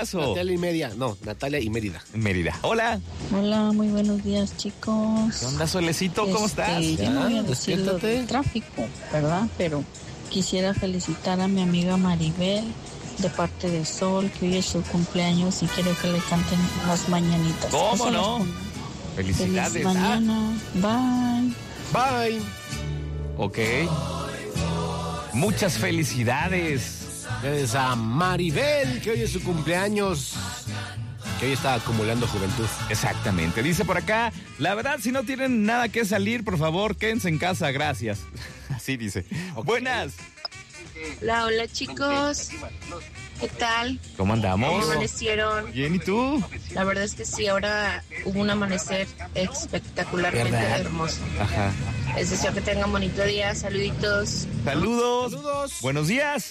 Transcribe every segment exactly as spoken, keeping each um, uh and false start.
abrazo. Natalia y media, no, Natalia y Mérida. Mérida. Hola. Hola, muy buenos días, chicos. ¿Qué onda, Solecito? ¿Cómo este, estás? Yo no voy a decir lo del tráfico, ¿verdad? Pero quisiera felicitar a mi amiga Maribel de parte de Sol, que hoy es su cumpleaños y quiero que le canten las mañanitas. ¿Cómo no? Felicidades. Feliz mañana. Ah. Bye. Bye. Ok. Muchas felicidades. Gracias a Maribel, que hoy es su cumpleaños, que hoy está acumulando juventud. Exactamente. Dice por acá, la verdad, si no tienen nada que salir, por favor, quédense en casa, gracias. Así dice. Okay. Buenas. Hola, hola chicos. ¿Qué tal? ¿Cómo andamos? ¿Cómo amanecieron? Bien, ¿y tú? La verdad es que sí, ahora hubo un amanecer espectacularmente ¿verdad? Hermoso. Ajá. Les deseo que tengan bonito día. Saluditos. Saludos. Saludos. Buenos días.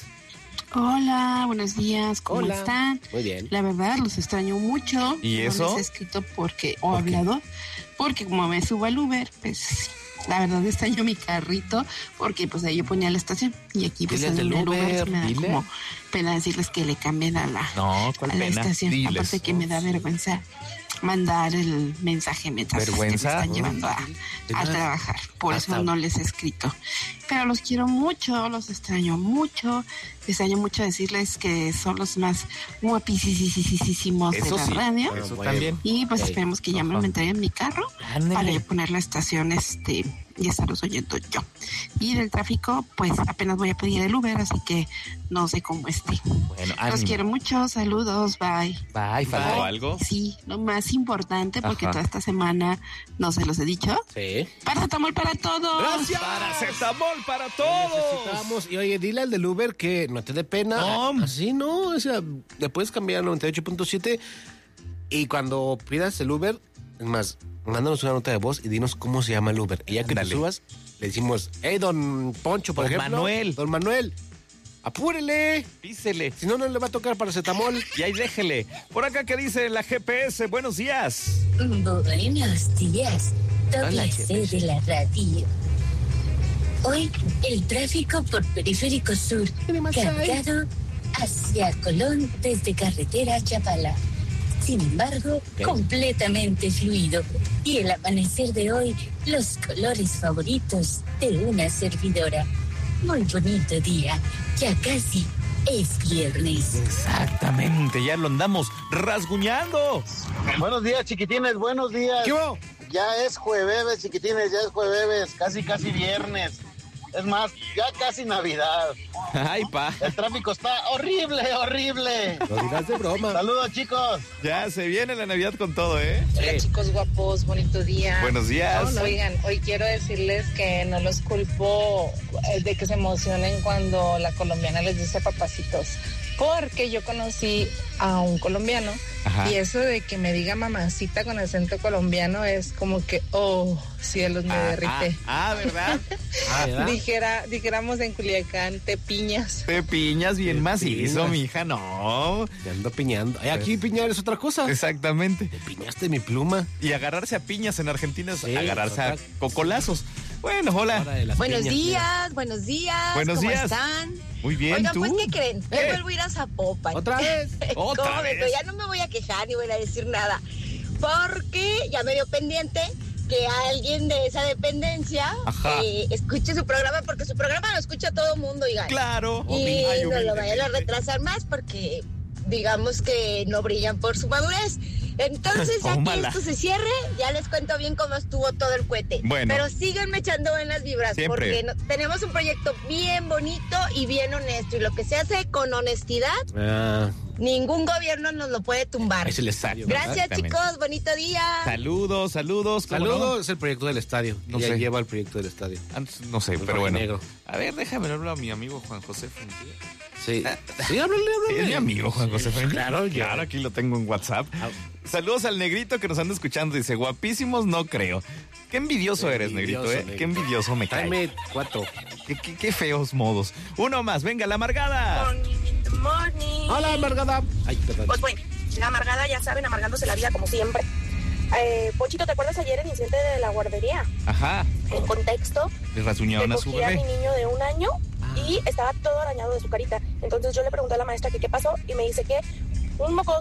Hola, buenos días, ¿cómo Hola. están? Muy bien. La verdad, los extraño mucho. ¿Y eso? No les he escrito porque, o hablado, porque como me subo al Uber, pues la verdad extraño mi carrito, porque pues ahí yo ponía la estación y aquí pues en el Uber, Uber me da dile. como pena decirles que le cambien a la, no, a la pena? estación. Diles. Aparte que me da vergüenza mandar el mensaje mientras ¿Vergüenza? me están llevando a, a trabajar. Por Hasta... eso no les he escrito. Pero los quiero mucho, los extraño mucho. Extraño mucho decirles que son los más guapísimos de la sí. radio. Eso bueno. también. Y pues hey. esperemos que ya me lo entreguen en mi carro Ándale. para yo poner la estación este y estarlos oyendo yo. Y del tráfico, pues apenas voy a pedir el Uber, así que no sé cómo esté. Bueno, los ánimo. quiero mucho, saludos, bye. Bye, ¿faltó bye. algo? Sí, lo más importante, porque Ajá. toda esta semana no se los he dicho. Sí. Paracetamol para todos. Gracias. Paracetamol para todos. Necesitamos. Y oye, dile al del Uber que no te dé pena. No. Así no, o sea, le puedes cambiar al noventa y ocho punto siete y cuando pidas el Uber, es más, mándanos una nota de voz y dinos cómo se llama el Uber. Y ya que Dale. te subas, le decimos, hey, don Poncho, por don ejemplo. Manuel. Don Manuel. Apúrele. Písele. Si no, no le va a tocar paracetamol. Y ahí déjele. Por acá, ¿qué dice la G P S? Buenos días. Buenos días. Doble C de la radio. Hoy, el tráfico por Periférico Sur, cargado hacia Colón desde carretera Chapala. Sin embargo, ¿Qué? completamente fluido. Y el amanecer de hoy, los colores favoritos de una servidora. Muy bonito día, ya casi es viernes. Exactamente, ya lo andamos rasguñando. Buenos días, chiquitines, buenos días. ¿Qué hubo? Ya es jueves, chiquitines, ya es jueves, casi casi viernes. Es más, ya casi Navidad. Ay, pa. El tráfico está horrible, horrible. Lo dirás de broma. Saludos, chicos. Ya se viene la Navidad con todo, ¿eh? Hola, chicos guapos, bonito día. Buenos días. Hola. Oigan, hoy quiero decirles que no los culpo de que se emocionen cuando la colombiana les dice papacitos. Porque yo conocí a un colombiano Ajá. y eso de que me diga mamacita con acento colombiano es como que, oh, cielos, me ah, derrite. Ah, ah ¿verdad? ah, ¿verdad? Dijera, dijéramos en Culiacán, te piñas. Te piñas bien te macizo, piñas. mija, no. Te ando piñando. Ay, aquí piñar es otra cosa. Exactamente. Te piñaste mi pluma. Y agarrarse a piñas en Argentina es sí, agarrarse total. a cocolazos. Bueno, hola. Buenos piñas, días, mira. buenos días. Buenos ¿Cómo días. están? Muy bien, Oigan, ¿tú? pues, ¿qué creen? Yo ¿Qué? vuelvo a ir a Zapopan. ¿Otra vez? ¿Otra vez? Ya no me voy a quejar ni voy a decir nada. Porque ya me dio pendiente que alguien de esa dependencia eh, escuche su programa, porque su programa lo escucha todo el mundo, oigan. Claro. Y oh, no lo vayan a retrasar más porque digamos que no brillan por su madurez. Entonces, ya que esto se cierre, ya les cuento bien cómo estuvo todo el cohete. Bueno. Pero síganme echando buenas vibras, Siempre. porque no, tenemos un proyecto bien bonito y bien honesto. Y lo que se hace con honestidad, ah. ningún gobierno nos lo puede tumbar. Es el estadio. Gracias, chicos. Bonito día. Saludos, saludos. Saludos, no? es el proyecto del estadio. No ya sé. lleva el proyecto del estadio. No sé, el pero bueno. Negro. A ver, déjame hablar a mi amigo Juan José Fuentía. Sí, sí, háblale, háblale. Es mi amigo Juan José Fuentía. Claro, ya. Claro, aquí lo tengo en WhatsApp. Ah. Saludos al negrito que nos anda escuchando. Dice, guapísimos, no creo. Qué envidioso qué eres, envidioso, negrito, ¿eh? Negrito. Qué envidioso me cae. Dame cuatro. Qué, qué, qué feos modos. Uno más, venga, la amargada. Morning, morning. Hola, amargada. Ay, perdón. Pues bueno, la amargada, ya saben, amargándose la vida como siempre. Eh, Pochito, ¿te acuerdas ayer el incidente de la guardería? Ajá. En contexto, le rasguñaron a su bebé. a mi niño de un año ah. y estaba todo arañado de su carita. Entonces yo le pregunté a la maestra que qué pasó y me dice que un mocoso